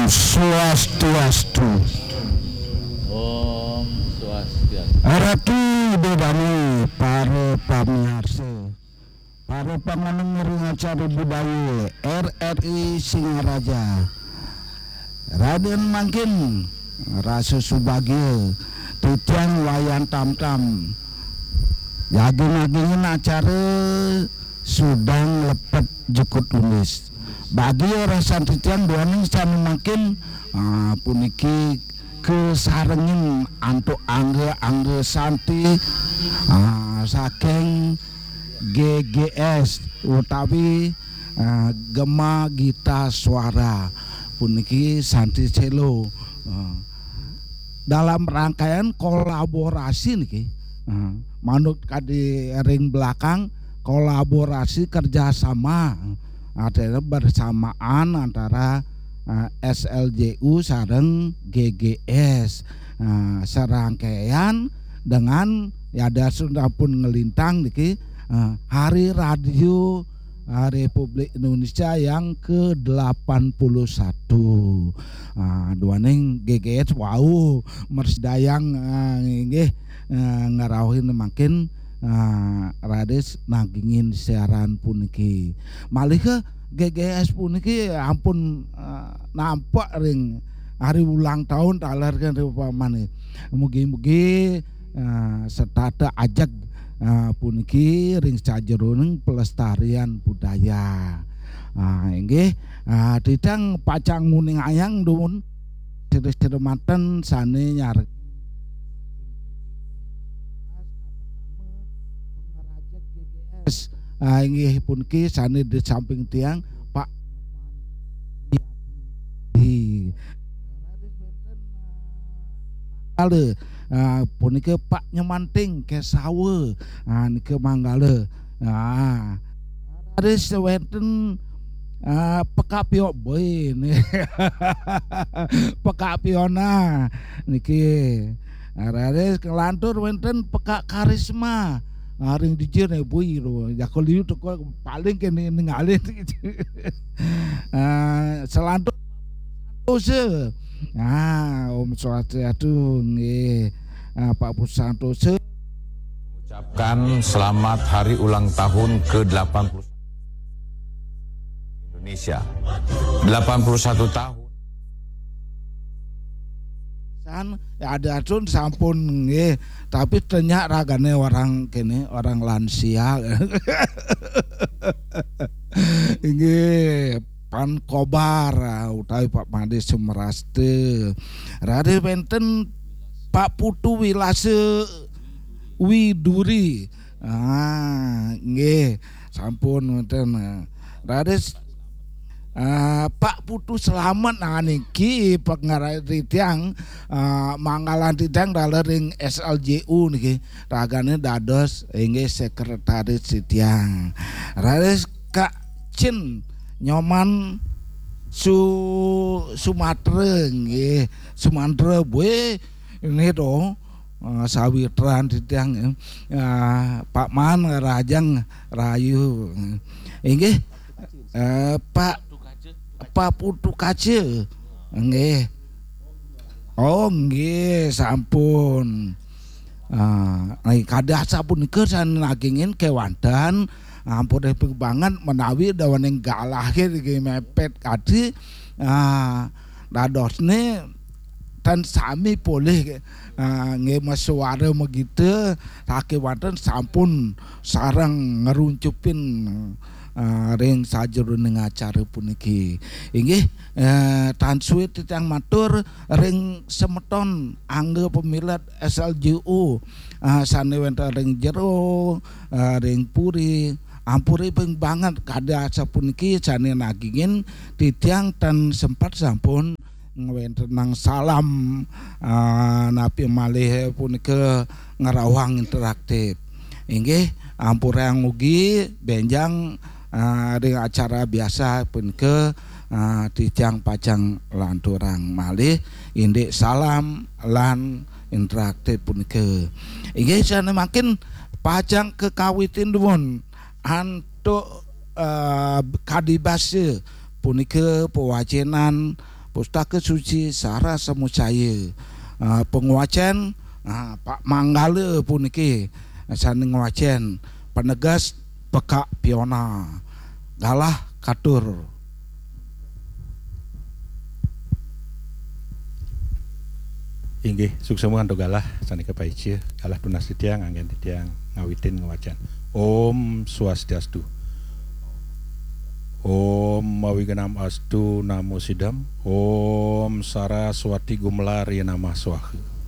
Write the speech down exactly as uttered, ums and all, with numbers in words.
Swastiastu. Om Swastiastu. Ratu Bedani para pamirsa, para panganeng acara budaya R R I Singaraja, Raden Mangkin Rasa Subagio Titiang Wayan Tam-Tam Yagin-yagin acara Sudang lepet jukut tulis bagi rasa titiang duaning sami makin uh, puniki kesarengin antuk angge-angge santi uh, saking G G S utawi uh, Gema Gita Suara puniki santi cello uh, dalam rangkaian kolaborasi niki uh, manut kadi ring belakang kolaborasi kerjasama adalah bersamaan antara uh, S L J U sareng G G S uh, serangkaian dengan ya ada sudah pun ngelintang niki uh, Hari Radio uh, Republik Indonesia yang ke delapan puluh satu. Uh, duaning G G S wow mersedayang uh, nggih uh, ngarahin makin Nah, Rades nagingin siaran puniki. Malih ke G G S puniki ampun uh, nampak ring hari ulang tahun talar kan rupamane. Mugi-mugi uh, setada ajak uh, puniki ring sajeroning pelestarian budaya. Ah uh, inggih uh, didang pacang nguning ayang dun cedek-cedematen sane nyar Uh, inggih puniki sane di samping tiang Pak di Manggale uh, puniki Pak Nyemanting Kesawe uh, niki Manggale nah ada sewenten uh, Pekapio boy Pekapiona niki ada kelantur wenten Peka Karisma ngaring dijir nih bui lo, jakol liu tuh paling kene ngalih gitu. Selantur Santose, nah Om Swastiastu nih Pak Pusantose mengucapkan selamat hari ulang tahun ke delapan puluh Indonesia, delapan puluh satu tahun. Ya ada acun sampun nggih tapi ternyata ragane orang kene orang lansia nggih Pan Kobar utawi Pak Made Sumeraste rade wenten Pak Putu Wilase Widuri ah nggih sampun wonten rade Uh, Pak Putu Selamat nah niki pengarai tiang uh, manggalan tiang dalering S L J U niki ragane dados inggih sekretaris tiang Rades Kak Cin Nyoman Su Sumatera nggih Sumatera we ini do uh, sawitran tiang uh, Pak Man Rajang Rayu inggih uh, Pak Pak Putu Kace nggih oh nggih sampun ah uh, kada sampun kesan nagingin kewandan ampun banget menawi dawaning galah iki mepet kadi ah dadosne tan sami boleh uh, nggih masuara begitu take wanten sampun sarang ngeruncupin Uh, ring sajeroning acara puniki inggih uh, tan suwe titiang matur ring semeton angge pemilat S L J U uh, sane wenten ring jero uh, ring puri ampuri ping banget kada sapuniki sane nagingin titiang tan sempat sampun ngwenten nang salam uh, napi malih punika ngarawang interaktif inggih ampura ugi benjang Uh, dengan acara biasa pun ke uh, tijang pajang lanturang malih indik salam lan interaktif pun ke inggih sana makin pajang kekawitin dumun antuk uh, kadibase punike pewacenan Pustaka Suci Sara Semucaya uh, penguacan uh, Pak Manggala puniki saning wacan penegas pekak piona galah katur. Inggih suksema kanto galah sanika paicie galah tunas titiang anggen titiang ngawitin ngawacan. Om Swastiastu. Om Mawiganam Astu Namo Sidam. Om Saraswati Gumlari Namah Swaha.